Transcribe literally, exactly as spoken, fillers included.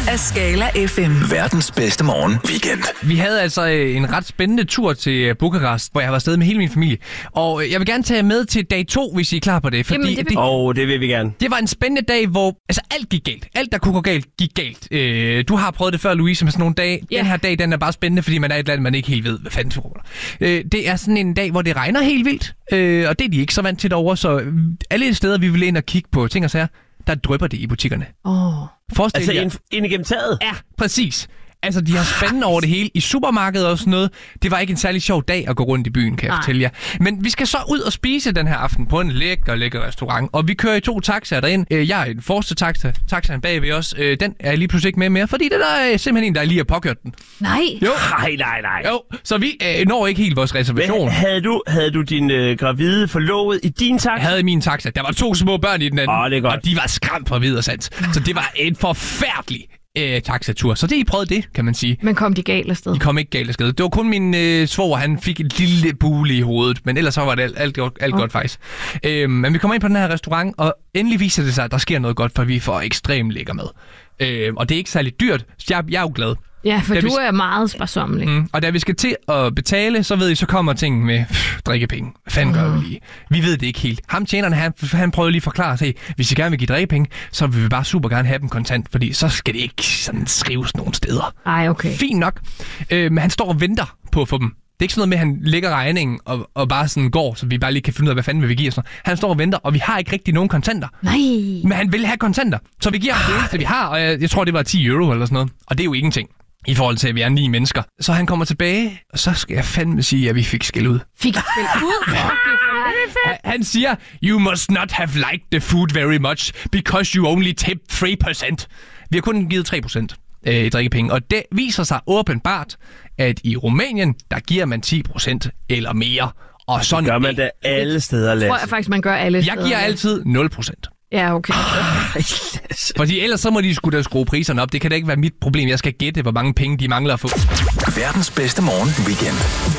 af Skala F M. Verdens bedste morgen weekend. Vi havde altså en ret spændende tur til Bukarest, hvor jeg var afsted med hele min familie. Og jeg vil gerne tage jer med til dag to, hvis I er klar på det. Fordi Jamen, det vil... det, oh, det vil vi gerne. Det var en spændende dag, hvor altså, alt gik galt. Alt, der kunne gå galt, gik galt. Øh, du har prøvet det før, Louise, med sådan nogle dage. Yeah. Den her dag, den er bare spændende, fordi man er et eller andet, man ikke helt ved, hvad fanden tror øh, Det er sådan en dag, hvor det regner helt vildt. Øh, og det er de ikke så vant til derovre. Så alle steder, vi vil ind og kigge på ting og sager, der drypper det i butikkerne. Åh. Oh. Altså ind, ind igennem taget? Ja, præcis. Altså, de har spændende over det hele. I supermarkedet og sådan noget. Det var ikke en særlig sjov dag at gå rundt i byen, kan jeg fortælle jer. Men vi skal så ud og spise den her aften på en lækker, lækker restaurant. Og vi kører i to taxaer derind. Jeg er i den forreste taxa. Taxaen bagved os. Den er lige pludselig ikke med mere, fordi det der er simpelthen en, der lige har påkørt den. Nej. Jo. Nej, nej, nej. Jo, så vi øh, når ikke helt vores reservation. Men havde du, havde du din øh, gravide forlovet i din taxa? Jeg havde i min taxa. Der var to små børn i den anden. Åh, det er godt. Og de var skræmt fra vid og sans. Så det var en forfærdelig øh, taxatur. Så det I prøvede det, kan man sige. Men kom de galt afsted? De kom ikke galt afsted. Det var kun min øh, svoger, han fik et lille bule i hovedet. Men ellers så var det alt, alt, alt, alt okay. godt faktisk. Øh, men vi kommer ind på den her restaurant, og endelig viser det sig, at der sker noget godt, for vi får ekstremt lækker mad. Øh, og det er ikke særlig dyrt, så jeg, jeg er jo glad. Ja, for da du vi... er meget sparsommelig. Mm, og da vi skal til at betale, så ved I, så kommer ting med pff, drikkepenge. Hvad fanden gør vi lige? Vi ved det ikke helt. Ham tjeneren, han, han prøver lige at forklare sig, hvis I gerne vil give drikkepenge, så vil vi bare super gerne have dem kontant, fordi så skal det ikke sådan skrives nogen steder. Ej, okay. Fint nok. Øh, men han står og venter på at få dem. Det er ikke sådan noget med, at han lægger regningen og, og bare sådan går, så vi bare lige kan finde ud af, hvad fanden vil vi give os. Han står og venter, og vi har ikke rigtig nogen kontanter. Nej. Men han vil have kontanter. Så vi giver ham det eneste, vi har, og jeg, jeg tror, det var ti euro eller sådan noget. Og det er jo ingenting i forhold til, at vi er ni mennesker. Så han kommer tilbage, og så skal jeg fandme sige, at vi fik skæld ud. Fik I skæld ud? Han, han siger, you must not have liked the food very much, because you only tipped three percent. Vi har kun givet tre procent øh, i drikkepenge, og det viser sig åbenbart, at i Rumænien, der giver man ti procent eller mere. Og sådan gør man det alle steder, Lasse. Tror jeg faktisk, man gør alle steder. Jeg giver altid nul procent. Ja, okay. Fordi ellers så må de sgu da skrue priserne op. Det kan da ikke være mit problem. Jeg skal gætte, hvor mange penge de mangler at få. Verdens bedste morgen weekend.